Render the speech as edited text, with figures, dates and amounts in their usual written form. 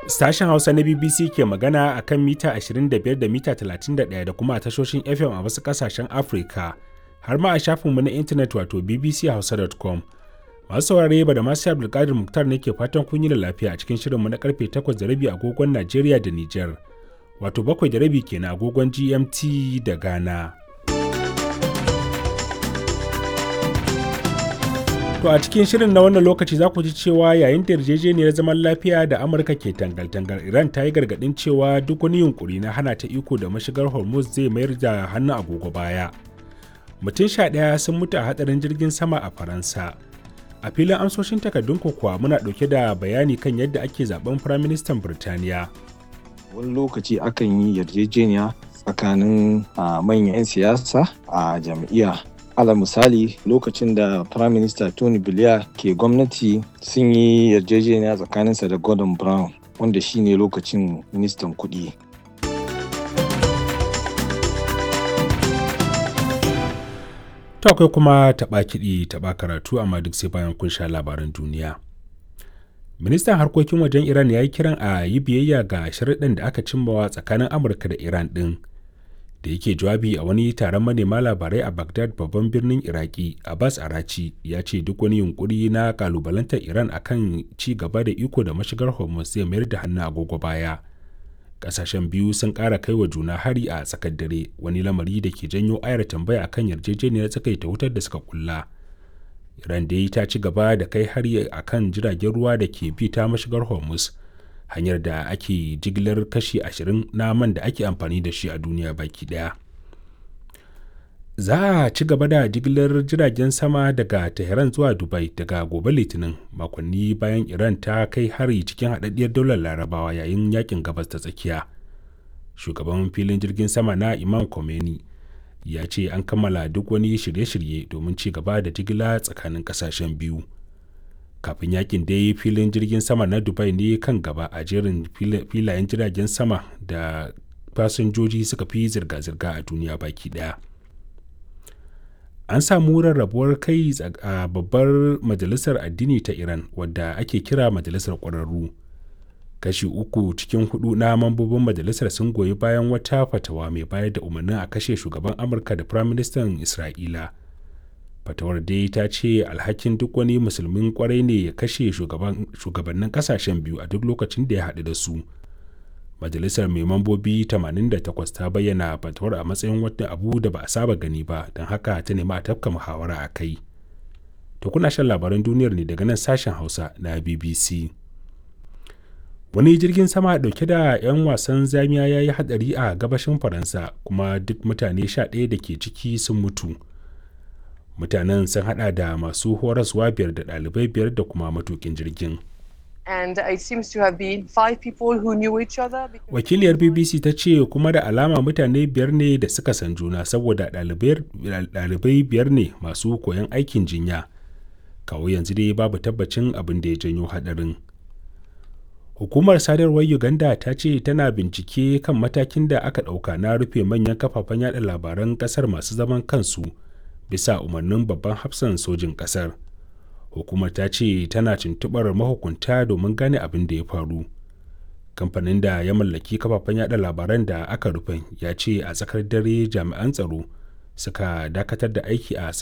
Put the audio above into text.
Sashen Hausa na BBC ke magana a kan mita 25 da mita 31 da kuma a tashoshin FM a wasu ƙasashen Afirka, har ma a shafinmu na intanet wato bbchausa.com. Masu saurare ba da masu Abdulkadir Muktar ne ke fatan kun yi da lafiya a cikin shirinmu na karfe 8:30 agogon Najeriya da Nijar, wato 7:30 kenan agogon GMT da Ghana. To a cikin shirin na wannan lokaci za ku ji cewa yayin da yarjejeniyar zaman lafiya da Amurka ke tangal-tangal, Iran ta yi gargaɗin cewa duk wani yunkuri na hana ta iko da mashigar Hormuz zai mayar da hannu agogo baya. Mutum 11 sun mutu a hatsarin jirgin sama a Faransa. A filin amsoshin takardun kuwa muna ɗauke da bayani kan yadda ake zaben Firaministan Birtaniya. Wani lokaci akan yi yarjejeniya tsakanin manyan 'yan siyasa a jam'iyya. Alal misali, lokacin da Prime Minister Tony Blair ke gwamnati sun yi yarjejeniya tsakaninsa da Gordon Brown, wanda shine lokacin ministan kuɗi. To akwai kuma taɓa kiɗi taɓa karatu, amma duk sai bayan kun sha labaran duniya. Ministan harkokin wajen Iran ya yi kiran a yi biyayya ga sharuɗan da aka cimmawa tsakanin Amurka da Iran ɗin. Da yake jawabi a wani taron manema labarai a Baghdad, babban birnin Iraki, Abbas Arachi ya ce duk wani yunkuri na kalubalantar Iran akan ci gaba da iko da mashigar Hormuz zai mayar da hannu agogo baya. Kasashen biyu sun ƙara kai wa juna hari a tsakar dare, wani lamari da ke janyo ayar tambaya akan yarjejeniyar tsakaita wutar da suka kulla. Iran dai ta ci gaba da kai hari akan jiragen ruwa da ke bi ta mashigar Hormuz, hanyar da ake jigilar kashi 20 na man da ake amfani da shi a duniya baki daya. Za a ci gaba da jigilar jiragen sama daga Tehran zuwa Dubai daga gobe Litinin, makonni bayan Iran ta kai hari cikin haɗaɗɗiyar daular Larabawa yayin yakin gabas ta tsakiya. Shugaban filin jirgin sama na Imam Khomeini ya ce an kammala duk wani shirye-shirye domin ci gaba da jigila tsakanin ƙasashen biyu. Kafin yakin dai filin jirgin sama na Dubai ne kan gaba a jerin filayen jiragen sama da fasinjoji suka fi zirga-zirga a duniya baki daya. An samu rarrabuwar kai a babbar majalisar addini ta Iran, wadda ake kira majalisar ƙwararru. Kashi 3 cikin 4 na mambobin majalisar sun goyi bayan wata fatawa mai bayar da umarnin a kashe shugaban Amurka da Firaministan Isra'ila. Fatawar dai ta ce alhakin duk wani musulmin kwarai ne ya kashe shugabannin kasashen biyu a duk lokacin da ya haɗu da su. Majalisar mai mambobi 88 ta bayyana fatawar a matsayin wata abu da ba a saba gani ba, don haka ta nemi a tafka muhawara a kai. To kuna shan labaran duniyar ne daga nan sashen Hausa na BBC. Wani jirgin sama dauke da 'yan wasan zamiya ya yi hatsari a gabashin Faransa, kuma duk mutane 11 da ke ciki sun mutu. Mutanen sun hada da masu horaswa 5 da ɗalibai 5 da kuma matukin jirgin. And it seems to have been 5 people who knew each other. Wakiliyar BBC ta ce kuma da alama mutane 5 ne da suka san juna, saboda ɗalibai 5 ne masu koyon aikin jinya. Kawo yanzu dai babu tabbacin abin da ya janyo hadarin. Hukumar sadarwar Uganda ta ce tana bincike kan matakin da aka ɗauka na rufe manyan kafafen yada labaran ƙasar masu zaman kansu, bisa umarnin babban hafsan sojin ƙasar. Hukumar ta ce tana tuntuɓar mahukunta domin gane abin da ya faru. Kamfanin da ya mallaki kafafen yada labaran da aka rufe ya ce a tsakar dare jami'an tsaro suka dakatar da aiki a